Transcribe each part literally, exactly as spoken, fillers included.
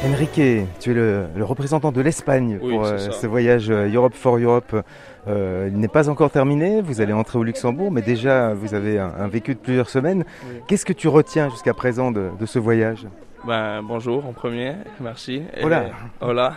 Enrique, tu es le, le représentant de l'Espagne Oui, pour euh, c'est ça. ce voyage euh, Europe for Europe. Euh, il n'est pas encore terminé, vous allez entrer au Luxembourg, mais déjà vous avez un, un vécu de plusieurs semaines. Oui. Qu'est-ce que tu retiens jusqu'à présent de, de ce voyage? Ben, bonjour en premier, merci. Et, Hola. Hola.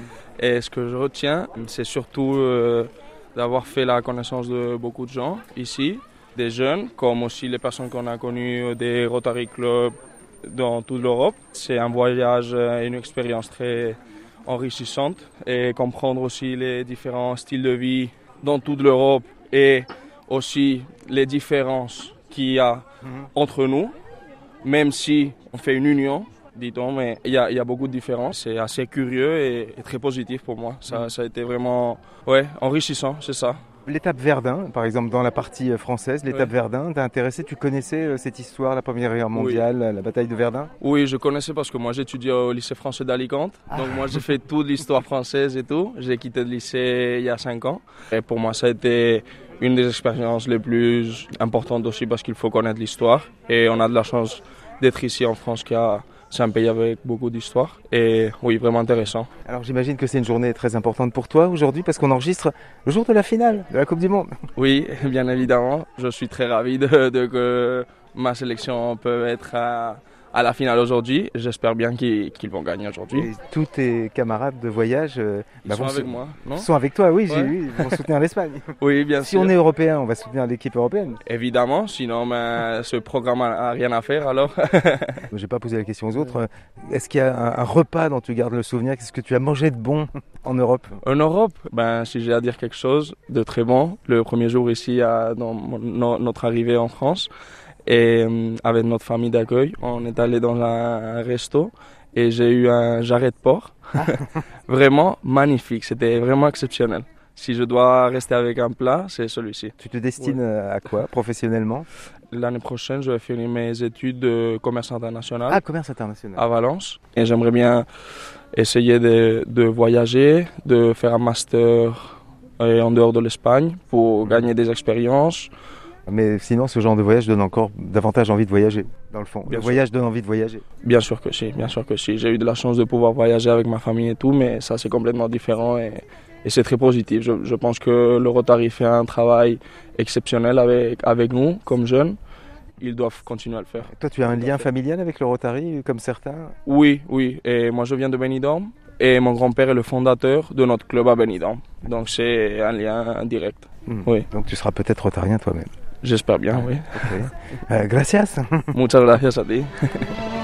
Et ce que je retiens, c'est surtout euh, d'avoir fait la connaissance de beaucoup de gens ici, des jeunes, comme aussi les personnes qu'on a connues des Rotary Club dans toute l'Europe. C'est un voyage et une expérience très enrichissante et comprendre aussi les différents styles de vie dans toute l'Europe et aussi les différences qu'il y a Mhm. entre nous, même si on fait une union, dit-on, mais il y a, il y a beaucoup de différences. C'est assez curieux et, et très positif pour moi. Ça, Mhm. ça a été vraiment ouais, enrichissant, c'est ça. L'étape Verdun, par exemple dans la partie euh, française, l'étape Ouais. Verdun, t'as intéressé, tu connaissais euh, cette histoire, la Première Guerre mondiale, la bataille de Verdun? Oui, je connaissais parce que moi j'étudie au lycée français d'Alicante. Donc moi j'ai fait toute l'histoire française et tout. J'ai quitté le lycée il y a cinq ans. Et pour moi ça a été une des expériences les plus importantes aussi parce qu'il faut connaître l'histoire. Et on a de la chance d'être ici en France qui a... C'est un pays avec beaucoup d'histoire et oui, vraiment intéressant. Alors j'imagine que c'est une journée très importante pour toi aujourd'hui parce qu'on enregistre le jour de la finale de la Coupe du Monde. Oui, bien évidemment. Je suis très ravi de, de que ma sélection peut être à, à la finale aujourd'hui. J'espère bien qu'ils, qu'ils vont gagner aujourd'hui. Et tous tes camarades de voyage euh, Ils bah, sont vont avec sou- moi, non? sont avec toi, oui, j'ai Ouais. vu, ils vont soutenir l'Espagne. Oui, bien Si sûr. on est européen, on va soutenir l'équipe européenne. Évidemment, sinon ben, ce programme n'a rien à faire alors. Je n'ai pas posé la question aux autres. Est-ce qu'il y a un, un repas dont tu gardes le souvenir? Qu'est-ce que tu as mangé de bon en Europe? En Europe, ben, si j'ai à dire quelque chose de très bon, le premier jour ici, à, dans mon- no- notre arrivée en France, et euh, avec notre famille d'accueil, on est allé dans un, un resto et j'ai eu un jarret de porc. Vraiment magnifique, c'était vraiment exceptionnel. Si je dois rester avec un plat, c'est celui-ci. Tu te destines à quoi professionnellement? L'année prochaine, je vais finir mes études de commerce international Ah, commerce international. à Valence. Et j'aimerais bien essayer de, de voyager, de faire un master euh, en dehors de l'Espagne pour gagner des expériences. Mais sinon, ce genre de voyage donne encore davantage envie de voyager, dans le fond. Bien le sûr. voyage donne envie de voyager. Bien sûr que si, bien sûr que si. J'ai eu de la chance de pouvoir voyager avec ma famille et tout, mais ça c'est complètement différent et, et c'est très positif. Je, je pense que le Rotary fait un travail exceptionnel avec, avec nous, comme jeunes. Ils doivent continuer à le faire. Toi, tu as un lien familial avec le Rotary, comme certains? Oui, oui. Et moi je viens de Benidorm et mon grand-père est le fondateur de notre club à Benidorm. Donc c'est un lien direct. Hmm. Oui. Donc tu seras peut-être rotarien toi-même. J'espère bien, oui. Ok. Euh, gracias. Muchas gracias a ti.